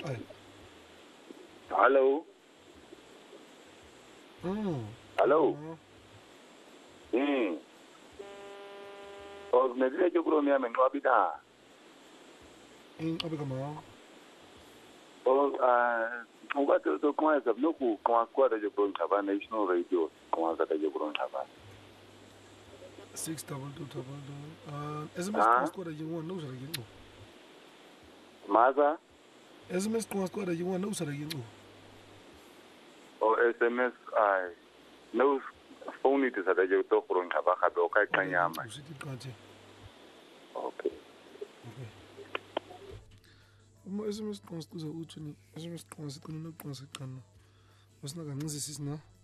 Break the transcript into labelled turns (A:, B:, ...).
A: Ay.
B: Hello. Hello. Oh, me dire yo creo mi amigo habita.
A: Abi kama.
B: Oh, on va te comment ça nous comment quoi de je prends ça national radio comment ça de je prends ça.
A: 62222. SMS transport you want no saragin.
B: Maza
A: SMS transport you want no saragin.
B: o SMS no phone it sa de yo to prends ça ba do kai kanyama. Okay.
A: Okay. Uma SMS transport uza uthi ni SMS transport kuno transport kana. Wasina kancisi sisina.